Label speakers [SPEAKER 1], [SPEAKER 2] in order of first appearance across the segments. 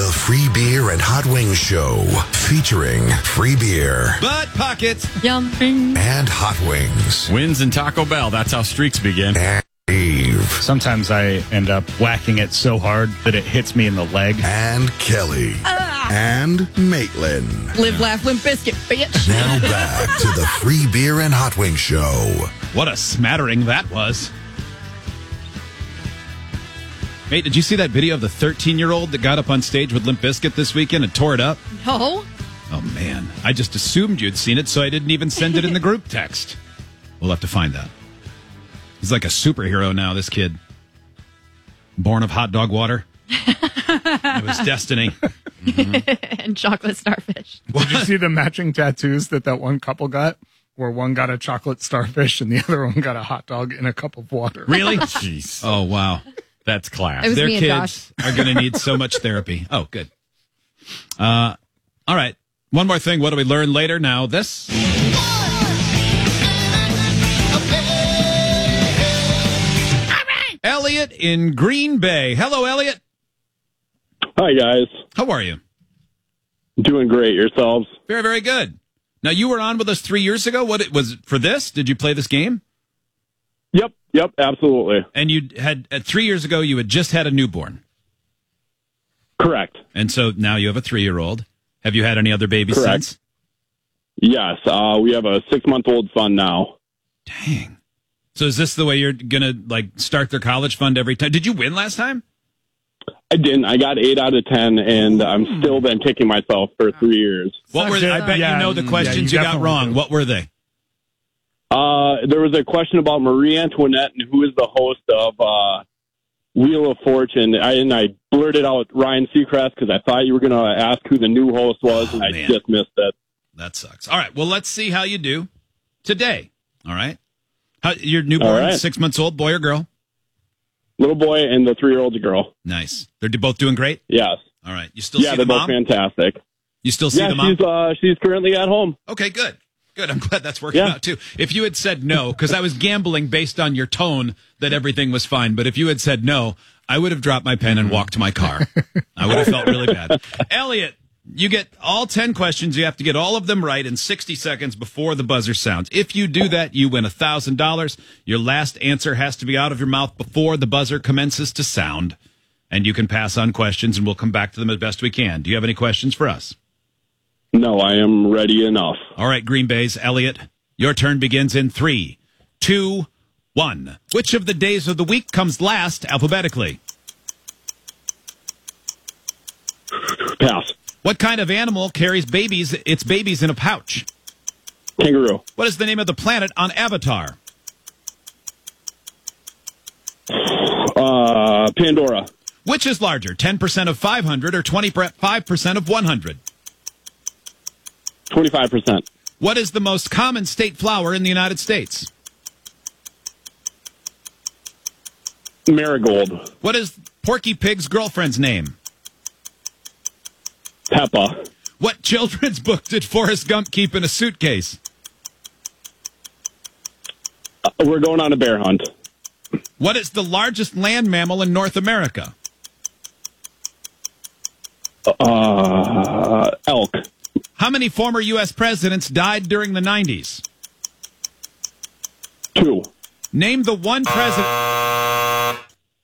[SPEAKER 1] The Free Beer and Hot Wings Show, featuring free beer
[SPEAKER 2] Butt pockets.
[SPEAKER 3] Yum.
[SPEAKER 1] and hot wings.
[SPEAKER 4] Wins and Taco Bell. That's how streaks begin.
[SPEAKER 1] And Eve
[SPEAKER 5] Sometimes I end up whacking it so hard that it hits me in the leg.
[SPEAKER 1] and Kelly and Maitland.
[SPEAKER 3] Live, laugh, limp biscuit, bitch.
[SPEAKER 1] Now back to the Free Beer and Hot Wings Show.
[SPEAKER 2] What a smattering that was. Mate, did you see that video of the 13-year-old that got up on stage with Limp Bizkit this weekend and tore it up?
[SPEAKER 3] No.
[SPEAKER 2] Oh, man. I just assumed you'd seen it, so I didn't even send it in the group text. We'll have to find that. He's like a superhero now, this kid. Born of hot dog water. It was destiny.
[SPEAKER 3] And chocolate starfish.
[SPEAKER 5] Did you see the matching tattoos that one couple got? Where one got a chocolate starfish and the other one got a hot dog in a cup of water.
[SPEAKER 2] Really?
[SPEAKER 4] Jeez.
[SPEAKER 2] Oh, wow.
[SPEAKER 4] That's class.
[SPEAKER 3] It was
[SPEAKER 2] Their
[SPEAKER 3] me and
[SPEAKER 2] kids are going to need so much therapy. Oh, good. All right. One more thing. What do we learn later? Now, this. Elliot in Green Bay. Hello, Elliot.
[SPEAKER 6] Hi, guys.
[SPEAKER 2] How are you?
[SPEAKER 6] Doing great. Yourselves?
[SPEAKER 2] Very, very good. Now, you were on with us 3 years ago. What it was for this? Did you play this game?
[SPEAKER 6] Yep, absolutely.
[SPEAKER 2] And you had 3 years ago, you had just had a newborn.
[SPEAKER 6] Correct.
[SPEAKER 2] And so now you have a 3-year-old. Have you had any other babies
[SPEAKER 6] Correct.
[SPEAKER 2] since?
[SPEAKER 6] Yes, we have a 6-month-old son now.
[SPEAKER 2] Dang. So is this the way you're going to start their college fund every time? Did you win last time?
[SPEAKER 6] I didn't. I got 8 out of 10, and I'm still been kicking myself for 3 years.
[SPEAKER 2] What were I bet you know the questions you got wrong.
[SPEAKER 5] do.
[SPEAKER 2] What were they?
[SPEAKER 6] There was a question about Marie Antoinette and who is the host of Wheel of Fortune. I blurted out Ryan Seacrest because I thought you were going to ask who the new host was, and
[SPEAKER 2] man.
[SPEAKER 6] I just missed it.
[SPEAKER 2] That sucks. All right. Well, let's see how you do today. All right. Your newborn,
[SPEAKER 6] All right.
[SPEAKER 2] 6 months old, boy or girl?
[SPEAKER 6] Little boy and the 3-year-old's a girl.
[SPEAKER 2] Nice. They're both doing great?
[SPEAKER 6] Yes.
[SPEAKER 2] All right. You still see
[SPEAKER 6] Yeah,
[SPEAKER 2] the
[SPEAKER 6] they're both
[SPEAKER 2] mom?
[SPEAKER 6] fantastic.
[SPEAKER 2] You still see
[SPEAKER 6] Yeah,
[SPEAKER 2] the mom?
[SPEAKER 6] she's currently at home.
[SPEAKER 2] Okay, good. Good. I'm glad that's working
[SPEAKER 6] Yeah.
[SPEAKER 2] out, too. If you had said no, because I was gambling based on your tone that everything was fine, but if you had said no, I would have dropped my pen and walked to my car. I would have felt really bad. Elliot, you get all 10 questions. You have to get all of them right in 60 seconds before the buzzer sounds. If you do that, you win $1,000. Your last answer has to be out of your mouth before the buzzer commences to sound. And you can pass on questions, and we'll come back to them as best we can. Do you have any questions for us?
[SPEAKER 6] No, I am ready enough.
[SPEAKER 2] All right, Green Bay's Elliot, your turn begins in 3, 2, 1. Which of the days of the week comes last alphabetically?
[SPEAKER 6] Pass.
[SPEAKER 2] What kind of animal carries its babies in a pouch?
[SPEAKER 6] Kangaroo.
[SPEAKER 2] What is the name of the planet on Avatar?
[SPEAKER 6] Pandora.
[SPEAKER 2] Which is larger, 10% of 500 or 25% of 100?
[SPEAKER 6] 25%.
[SPEAKER 2] What is the most common state flower in the United States?
[SPEAKER 6] Marigold.
[SPEAKER 2] What is Porky Pig's girlfriend's name?
[SPEAKER 6] Peppa.
[SPEAKER 2] What children's book did Forrest Gump keep in a suitcase?
[SPEAKER 6] We're going on a bear hunt.
[SPEAKER 2] What is the largest land mammal in North America?
[SPEAKER 6] Elk.
[SPEAKER 2] How many former U.S. presidents died during the 90s?
[SPEAKER 6] 2.
[SPEAKER 2] Name the one president.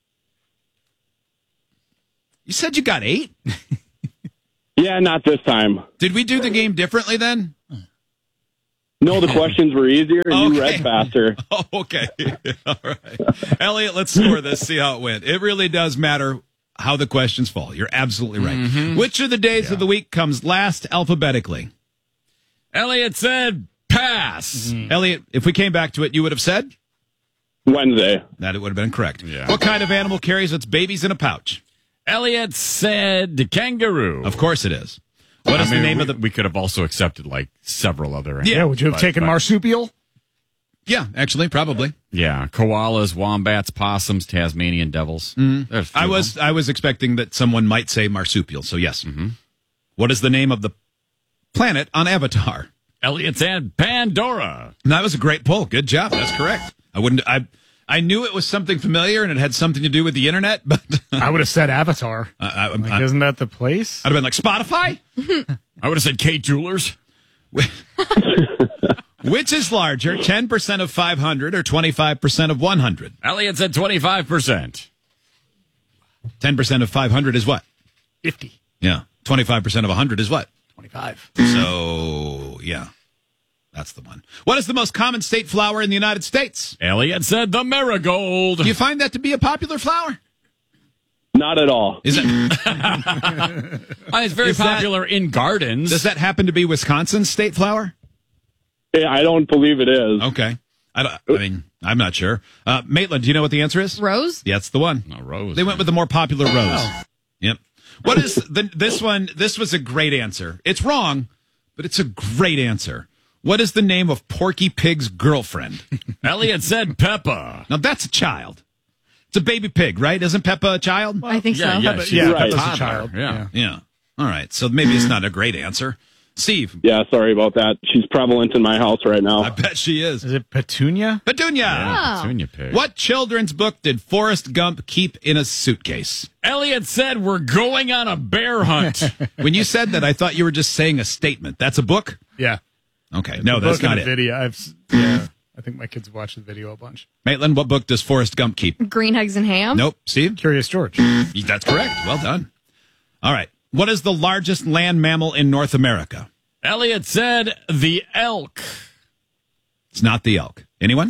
[SPEAKER 2] You said you got 8?
[SPEAKER 6] Yeah, not this time.
[SPEAKER 2] Did we do the game differently then?
[SPEAKER 6] No, the questions were easier and you read faster.
[SPEAKER 2] Oh, okay. All right. Elliot, let's score this, see how it went. It really does matter how the questions fall. You're absolutely right. Which of the days of the week comes last alphabetically?
[SPEAKER 4] Elliot said pass.
[SPEAKER 2] Elliot, if we came back to it, you would have said?
[SPEAKER 6] Wednesday.
[SPEAKER 2] That it would have been correct.
[SPEAKER 4] Yeah.
[SPEAKER 2] What kind of animal carries its babies in a pouch?
[SPEAKER 4] Elliot said kangaroo.
[SPEAKER 2] Of course it is. What is the name of the...
[SPEAKER 4] We could have also accepted several other.
[SPEAKER 5] Yeah, would you have taken marsupial?
[SPEAKER 2] Yeah, actually, probably.
[SPEAKER 4] Yeah, koalas, wombats, possums, Tasmanian devils. There's a few of them.
[SPEAKER 2] I was expecting that someone might say marsupial, so yes. What is the name of the planet on Avatar?
[SPEAKER 4] Elliot said Pandora.
[SPEAKER 2] And that was a great pull. Good job. That's correct. I knew it was something familiar and it had something to do with the internet, but
[SPEAKER 5] I would have said Avatar.
[SPEAKER 2] I'd
[SPEAKER 5] Isn't that the place?
[SPEAKER 2] have been like, Spotify?
[SPEAKER 4] I would have said Kate Jewelers.
[SPEAKER 2] Which is larger, 10% of 500 or 25% of 100?
[SPEAKER 4] Elliot said 25%.
[SPEAKER 2] 10% of 500 is what?
[SPEAKER 5] 50.
[SPEAKER 2] Yeah. 25% of 100 is what?
[SPEAKER 5] 25.
[SPEAKER 2] So, yeah. That's the one. What is the most common state flower in the United States?
[SPEAKER 4] Elliot said the marigold.
[SPEAKER 2] Do you find that to be a popular flower?
[SPEAKER 6] Not at all.
[SPEAKER 2] Is it?
[SPEAKER 4] It's very popular in gardens.
[SPEAKER 2] Does that happen to be Wisconsin's state flower?
[SPEAKER 6] I don't believe it is.
[SPEAKER 2] Okay. I mean, I'm not sure. Maitland, do you know what the answer is?
[SPEAKER 3] Rose?
[SPEAKER 2] Yeah, that's the one.
[SPEAKER 4] No, rose.
[SPEAKER 2] They went with the more popular rose. Yep. What is this one? This was a great answer. It's wrong, but it's a great answer. What is the name of Porky Pig's girlfriend?
[SPEAKER 4] Elliot said Peppa.
[SPEAKER 2] Now, that's a child. It's a baby pig, right? Isn't Peppa a child?
[SPEAKER 3] I think so.
[SPEAKER 4] Yeah,
[SPEAKER 5] But
[SPEAKER 4] she's
[SPEAKER 5] yeah,
[SPEAKER 4] a
[SPEAKER 6] Right.
[SPEAKER 5] Peppa's a
[SPEAKER 4] toddler.
[SPEAKER 5] child.
[SPEAKER 4] Yeah.
[SPEAKER 2] Yeah. All right. So maybe it's not a great answer. Steve,
[SPEAKER 6] Yeah, sorry about that. She's prevalent in my house right now.
[SPEAKER 2] I bet she is.
[SPEAKER 5] Is it Petunia?
[SPEAKER 2] Petunia.
[SPEAKER 3] Oh.
[SPEAKER 4] Petunia pig.
[SPEAKER 2] What children's book did Forrest Gump keep in a suitcase?
[SPEAKER 4] Elliot said we're going on a bear hunt.
[SPEAKER 2] When you said that, I thought you were just saying a statement. That's a book?
[SPEAKER 5] Yeah.
[SPEAKER 2] Okay. No,
[SPEAKER 5] The
[SPEAKER 2] that's
[SPEAKER 5] book and
[SPEAKER 2] not
[SPEAKER 5] the
[SPEAKER 2] it.
[SPEAKER 5] Video. Yeah. I think my kids watch the video a bunch.
[SPEAKER 2] Maitland, what book does Forrest Gump keep?
[SPEAKER 3] Green eggs and ham?
[SPEAKER 2] Nope. Steve?
[SPEAKER 5] Curious George.
[SPEAKER 2] That's correct. Well done. All right. What is the largest land mammal in North America?
[SPEAKER 4] Elliot said the elk.
[SPEAKER 2] It's not the elk. Anyone?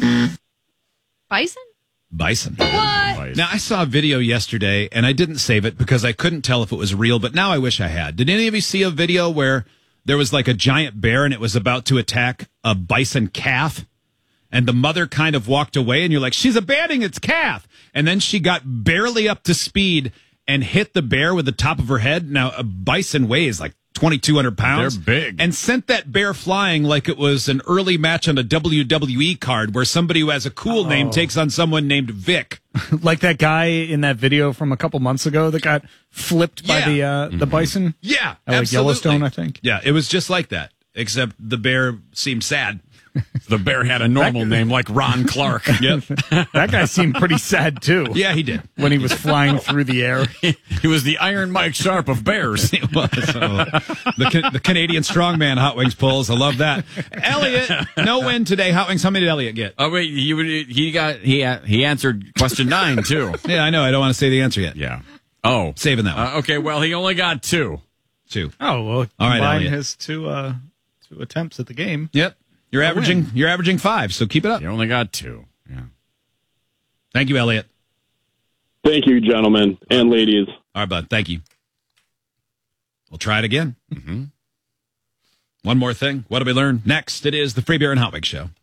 [SPEAKER 3] Bison?
[SPEAKER 2] Bison.
[SPEAKER 3] What?
[SPEAKER 2] Now, I saw a video yesterday, and I didn't save it because I couldn't tell if it was real, but now I wish I had. Did any of you see a video where there was like a giant bear and it was about to attack a bison calf? And the mother kind of walked away, and you're like, she's abandoning its calf. And then she got barely up to speed and hit the bear with the top of her head. Now, a bison weighs like 2,200 pounds.
[SPEAKER 4] They're big.
[SPEAKER 2] And sent that bear flying like it was an early match on a WWE card where somebody who has a cool name takes on someone named Vic.
[SPEAKER 5] Like that guy in that video from a couple months ago that got flipped by the bison.
[SPEAKER 2] Yeah,
[SPEAKER 5] At, like,
[SPEAKER 2] absolutely.
[SPEAKER 5] Yellowstone, I think.
[SPEAKER 2] Yeah, it was just like that, except the bear seemed sad.
[SPEAKER 4] The bear had a normal name like Ron Clark.
[SPEAKER 2] Yep.
[SPEAKER 5] That guy seemed pretty sad too.
[SPEAKER 2] Yeah, he did.
[SPEAKER 5] When he was flying through the air.
[SPEAKER 4] He was the Iron Mike Sharp of bears.
[SPEAKER 2] It was. The Canadian strongman Hot Wings pulls. I love that. Elliot, no win today. Hot Wings, how many did Elliot get?
[SPEAKER 4] Oh wait, he answered question 9 too.
[SPEAKER 2] Yeah, I know. I don't want to say the answer yet.
[SPEAKER 4] Yeah. Oh,
[SPEAKER 2] Saving that one.
[SPEAKER 4] okay. Well, he only got 2.
[SPEAKER 2] 2.
[SPEAKER 5] Oh, well,
[SPEAKER 2] All right,
[SPEAKER 5] combine
[SPEAKER 2] Elliot.
[SPEAKER 5] his two attempts at the game.
[SPEAKER 2] Yep. You're averaging 5, so keep it up.
[SPEAKER 4] He only got 2. Yeah.
[SPEAKER 2] Thank you, Elliot.
[SPEAKER 6] Thank you, gentlemen and ladies.
[SPEAKER 2] All right, bud. Thank you. We'll try it again. Mm-hmm. One more thing. What did we learn? Next, it is the Free Beer and Hot Wings Show.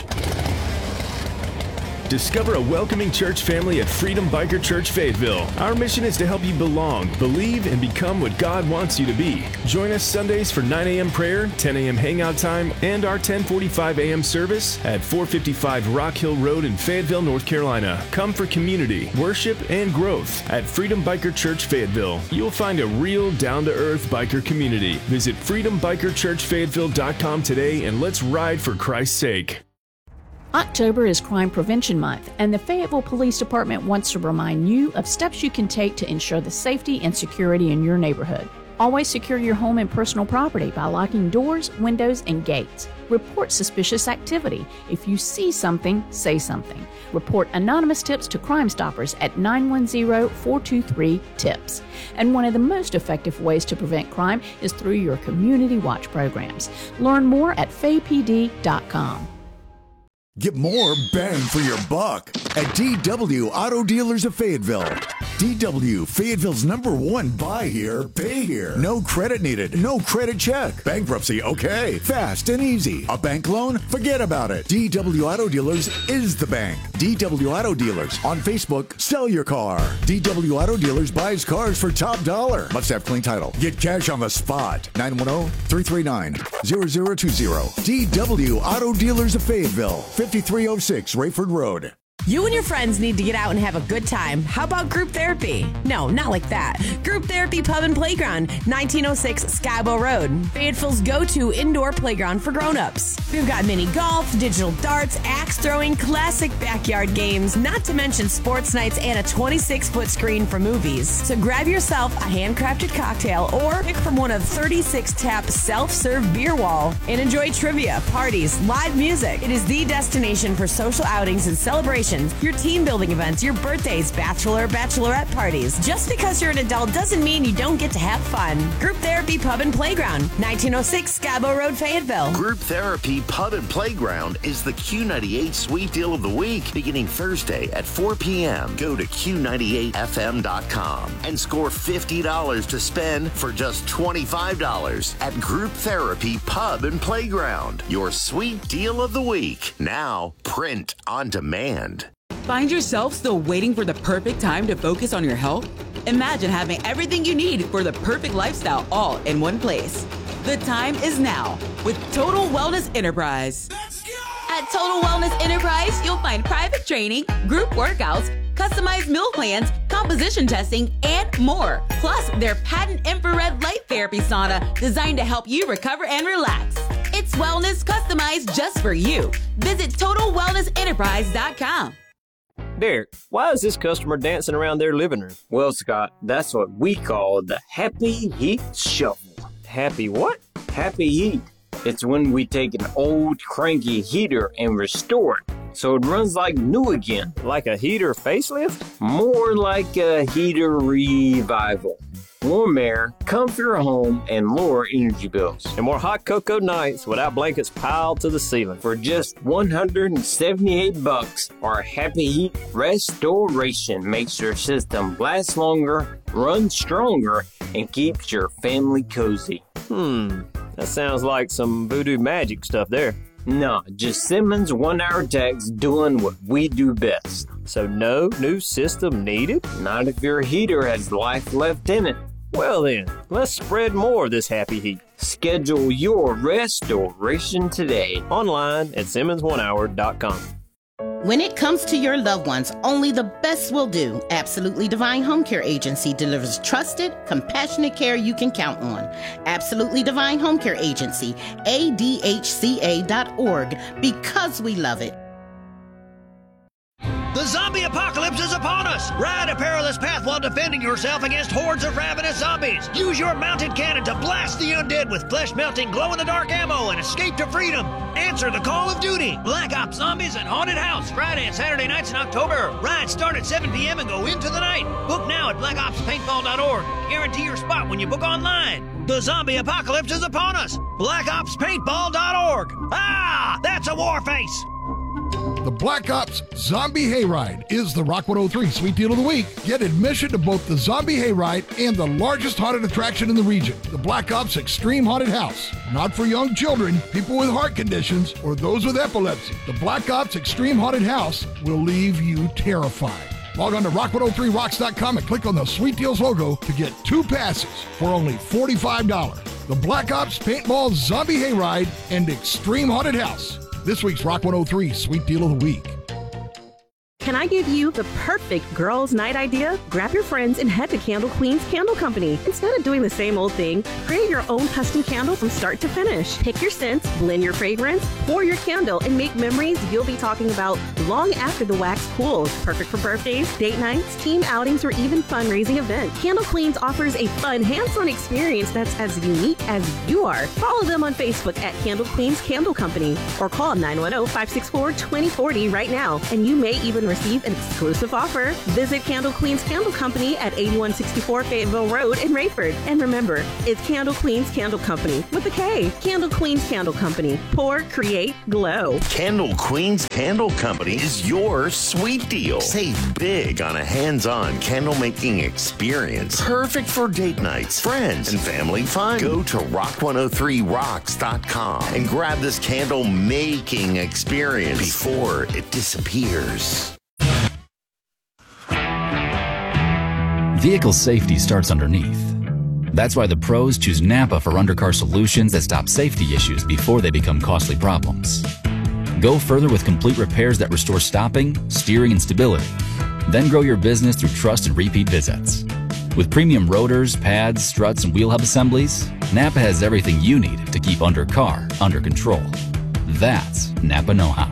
[SPEAKER 7] Discover a welcoming church family at Freedom Biker Church Fayetteville. Our mission is to help you belong, believe, and become what God wants you to be. Join us Sundays for 9 a.m. prayer, 10 a.m. hangout time, and our 10:45 a.m. service at 455 Rock Hill Road in Fayetteville, North Carolina. Come for community, worship, and growth at Freedom Biker Church Fayetteville. You'll find a real down-to-earth biker community. Visit freedombikerchurchfayetteville.com today and let's ride for Christ's sake.
[SPEAKER 8] October is Crime Prevention Month, and the Fayetteville Police Department wants to remind you of steps you can take to ensure the safety and security in your neighborhood. Always secure your home and personal property by locking doors, windows, and gates. Report suspicious activity. If you see something, say something. Report anonymous tips to Crime Stoppers at 910-423-TIPS. And one of the most effective ways to prevent crime is through your community watch programs. Learn more at faypd.com.
[SPEAKER 9] Get more bang for your buck at DW Auto Dealers of Fayetteville. DW, Fayetteville's #1 buy here, pay here. No credit needed, no credit check. Bankruptcy, okay. Fast and easy. A bank loan? Forget about it. DW Auto Dealers is the bank. DW Auto Dealers. On Facebook, sell your car. DW Auto Dealers buys cars for top dollar. Must have clean title. Get cash on the spot. 910-339-0020. DW Auto Dealers of Fayetteville. 5306 Rayford Road.
[SPEAKER 10] You and your friends need to get out and have a good time. How about group therapy? No, not like that. Group Therapy Pub and Playground, 1906 Scabo Road. Fayetteville's go-to indoor playground for grown-ups. We've got mini golf, digital darts, axe throwing, classic backyard games, not to mention sports nights and a 26-foot screen for movies. So grab yourself a handcrafted cocktail or pick from one of 36 tap self-serve beer wall and enjoy trivia, parties, live music. It is the destination for social outings and celebrations, your team building events, your birthdays, bachelorette parties. Just because you're an adult doesn't mean you don't get to have fun. Group Therapy Pub and Playground, 1906 Scabo Road, Fayetteville.
[SPEAKER 11] Group Therapy Pub and Playground is the Q98 Sweet Deal of the Week, beginning Thursday at 4 p.m. Go to Q98FM.com and score $50 to spend for just $25 at Group Therapy Pub and Playground. Your Sweet Deal of the Week, now print on demand.
[SPEAKER 12] Find yourself still waiting for the perfect time to focus on your health? Imagine having everything you need for the perfect lifestyle all in one place. The time is now with Total Wellness Enterprise. At Total Wellness Enterprise, you'll find private training, group workouts, customized meal plans, composition testing, and more. Plus, their patent infrared light therapy sauna designed to help you recover and relax. It's wellness customized just for you. Visit TotalWellnessEnterprise.com.
[SPEAKER 13] Derek, why is this customer dancing around their living room? Well, Scott, that's what we call the Happy Heat Shuffle. Happy what? Happy Heat. It's when we take an old cranky heater and restore it so it runs like new again. Like a heater facelift? More like a heater revival. Warm air, comfier home, and lower energy bills. And more hot cocoa nights without blankets piled to the ceiling. For just $178, our Happy Heat Restoration makes your system last longer, run stronger, and keeps your family cozy. That sounds like some voodoo magic stuff there. No, just Simmons 1-hour techs doing what we do best. So no new system needed? Not if your heater has life left in it. Well then, let's spread more of this happy heat. Schedule your restoration today online at Simmons1hour.com.
[SPEAKER 14] When it comes to your loved ones, only the best will do. Absolutely Divine Home Care Agency delivers trusted, compassionate care you can count on. Absolutely Divine Home Care Agency, ADHCA.org, because we love it.
[SPEAKER 15] The zombie apocalypse is upon us! Ride a perilous path while defending yourself against hordes of ravenous zombies. Use your mounted cannon to blast the undead with flesh-melting, glow-in-the-dark ammo and escape to freedom. Answer the call of duty. Black Ops Zombies and Haunted House, Friday and Saturday nights in October. Rides start at 7 p.m. and go into the night. Book now at blackopspaintball.org. Guarantee your spot when you book online. The zombie apocalypse is upon us. blackopspaintball.org. Ah, that's a war face.
[SPEAKER 16] The Black Ops Zombie Hayride is the Rock 103 Sweet Deal of the Week. Get admission to both the Zombie Hayride and the largest haunted attraction in the region, the Black Ops Extreme Haunted House. Not for young children, people with heart conditions, or those with epilepsy. The Black Ops Extreme Haunted House will leave you terrified. Log on to rock103rocks.com and click on the Sweet Deals logo to get 2 passes for only $45. The Black Ops Paintball Zombie Hayride and Extreme Haunted House. This week's Rock 103 Sweet Deal of the Week.
[SPEAKER 17] Can I give you the perfect girls' night idea? Grab your friends and head to Candle Queen's Candle Company. Instead of doing the same old thing, create your own custom candle from start to finish. Pick your scents, blend your fragrance, pour your candle, and make memories you'll be talking about long after the wax cools. Perfect for birthdays, date nights, team outings, or even fundraising events. Candle Queens offers a fun, hands-on experience that's as unique as you are. Follow them on Facebook at Candle Queen's Candle Company or call 910-564-2040 right now, and you may even receive an exclusive offer. Visit Candle Queen's Candle Company at 8164 Fayetteville Road in Rayford. And remember, it's Candle Queen's Candle Company with a K. Candle Queen's Candle Company. Pour, create, glow.
[SPEAKER 11] Candle Queen's Candle Company is your sweet deal. Save big on a hands-on candle making experience. Perfect for date nights, friends, and family fun. Go to rock103rocks.com and grab this candle making experience before it disappears.
[SPEAKER 18] Vehicle safety starts underneath. That's why the pros choose Napa for undercar solutions that stop safety issues before they become costly problems. Go further with complete repairs that restore stopping, steering, and stability. Then grow your business through trust and repeat visits. With premium rotors, pads, struts, and wheel hub assemblies, Napa has everything you need to keep under control. That's Napa know-how.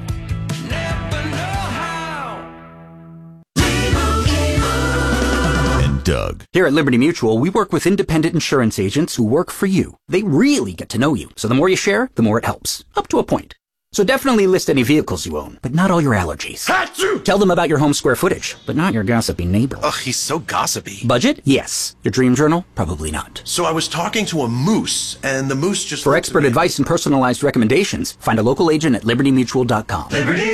[SPEAKER 1] And Doug.
[SPEAKER 19] Here at Liberty Mutual, we work with independent insurance agents who work for you. They really get to know you, so the more you share, the more it helps. Up to a point. So definitely list any vehicles you own, but not all your allergies. Achoo! Tell them about your home square footage, but not your gossipy neighbor.
[SPEAKER 20] Ugh, he's so gossipy.
[SPEAKER 19] Budget? Yes. Your dream journal? Probably not.
[SPEAKER 20] So I was talking to a moose, and the moose just...
[SPEAKER 19] For expert advice and personalized recommendations, find a local agent at libertymutual.com. Liberty!